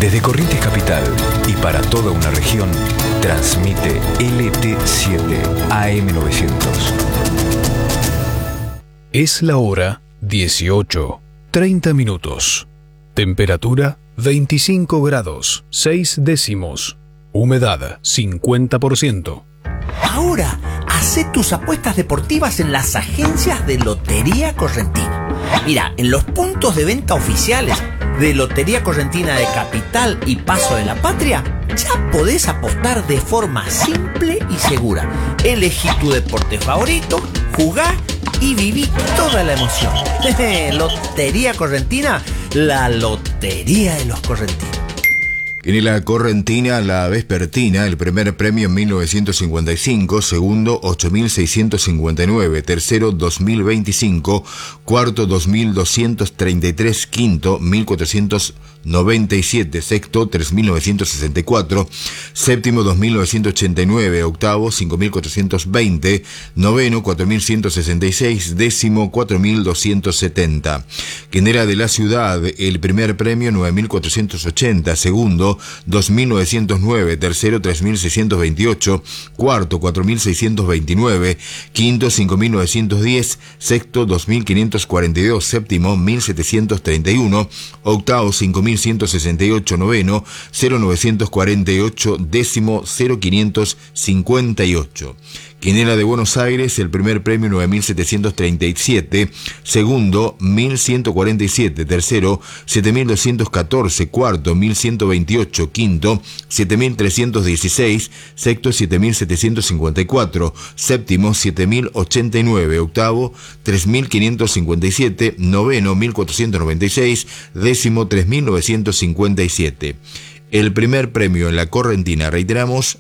Desde Corrientes Capital y para toda una región, transmite LT7 AM900. Es la hora 18:30 minutos. Temperatura 25 grados 6 décimos. Humedad 50%. Ahora, hacé tus apuestas deportivas en las agencias de Lotería Correntina. Mira, en los puntos de venta oficiales de Lotería Correntina de Capital y Paso de la Patria, ya podés apostar de forma simple y segura. Elegí tu deporte favorito, jugá y viví toda la emoción. Lotería Correntina, la lotería de los correntinos. Quinela Correntina, la vespertina, el primer premio en 1955, segundo 8.659, tercero 2.025, cuarto 2.233, quinto 1.497, sexto 3.964, séptimo 2.989, octavo 5.420, noveno 4.166, décimo 4.270. Quinela de la ciudad, el primer premio 9.480, segundo 2.909, tercero 3.628, cuarto 4.629, quinto 5.910, sexto 2.542, séptimo 1.731, octavo 5.168, noveno 0.948, décimo 0.558. Quinela de Buenos Aires, el primer premio 9.737, segundo 1.147, tercero 7.214, cuarto 1.128, quinto 7.316, sexto 7.754, séptimo 7.089, octavo 3.557, noveno 1.496, décimo 3.957. El primer premio en la Correntina, reiteramos,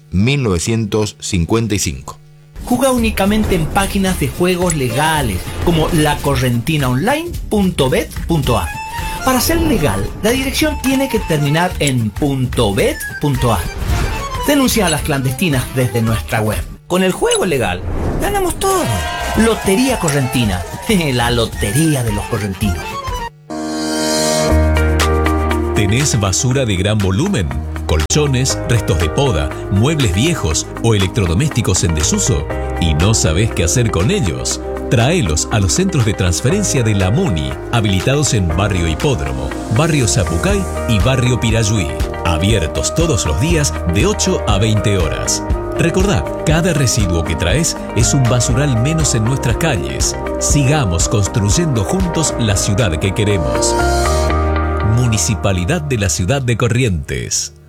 1955. Juega únicamente en páginas de juegos legales como lacorrentinaonline.bet.ar. Para ser legal, la dirección tiene que terminar en .bet.ar. Denuncia a las clandestinas desde nuestra web. Con el juego legal, ganamos todo. Lotería Correntina, la lotería de los correntinos. ¿Tenés basura de gran volumen? ¿Colchones, restos de poda, muebles viejos o electrodomésticos en desuso? ¿Y no sabés qué hacer con ellos? Tráelos a los centros de transferencia de la MUNI, habilitados en Barrio Hipódromo, Barrio Zapucay y Barrio Pirayuí. Abiertos todos los días de 8 a 20 horas. Recordá, cada residuo que traes es un basural menos en nuestras calles. Sigamos construyendo juntos la ciudad que queremos. Municipalidad de la Ciudad de Corrientes.